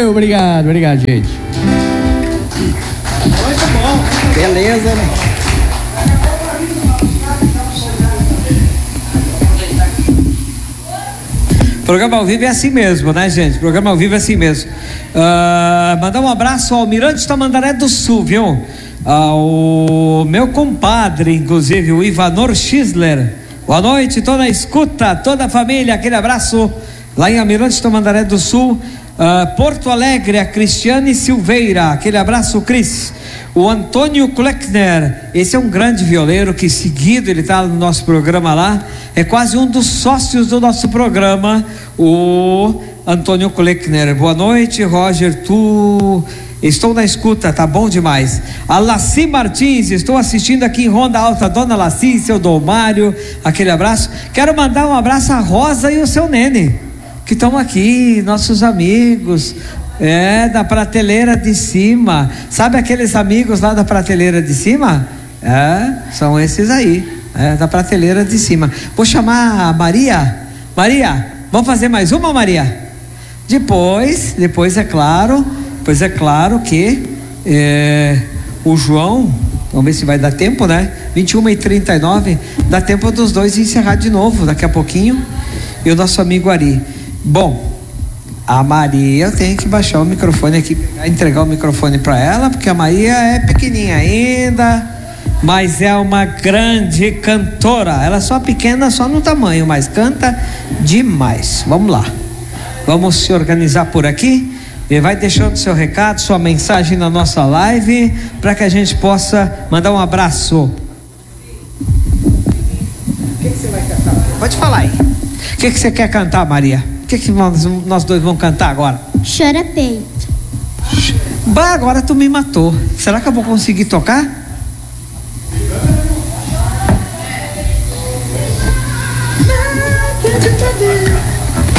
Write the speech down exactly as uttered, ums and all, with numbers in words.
Valeu, obrigado, obrigado, gente. Muito bom. Beleza, né? Programa ao vivo é assim mesmo, né, gente? Programa ao vivo é assim mesmo. Uh, mandar um abraço ao Almirante Tamandaré do Sul, viu? Ao meu compadre, inclusive, o Ivanor Schisler. Boa noite, toda a escuta, toda a família, aquele abraço lá em Almirante Tamandaré do Sul. Uh, Porto Alegre, a Cristiane Silveira, aquele abraço, Cris. O Antônio Kleckner, esse é um grande violeiro que seguido ele está no nosso programa lá, é quase um dos sócios do nosso programa, o Antônio Kleckner. Boa noite, Roger, tu... Estou na escuta, tá bom demais. A Laci Martins, estou assistindo aqui em Ronda Alta, Dona Laci, seu Domário, aquele abraço. Quero mandar um abraço à Rosa e o seu Nene, que estão aqui, nossos amigos, é, da prateleira de cima. Sabe aqueles amigos lá da prateleira de cima? É, são esses aí, é, da prateleira de cima. Vou chamar a Maria. Maria, vamos fazer mais uma, Maria? Depois, depois é claro, pois é claro que é, o João, vamos ver se vai dar tempo, né? vinte e uma e trinta e nove, dá tempo dos dois encerrar de novo daqui a pouquinho. E o nosso amigo Ari. Bom, a Maria, eu tenho que baixar o microfone aqui, entregar o microfone para ela, porque a Maria é pequenininha ainda, mas é uma grande cantora. Ela é só pequena, só no tamanho, mas canta demais. Vamos lá, vamos se organizar por aqui. E vai deixando seu recado, sua mensagem na nossa live, para que a gente possa mandar um abraço. O que, que você vai cantar? Pode falar aí. O que, que você quer cantar, Maria? O que, que nós, nós dois vamos cantar agora? Chora peito. Bah, agora tu me matou. Será que eu vou conseguir tocar?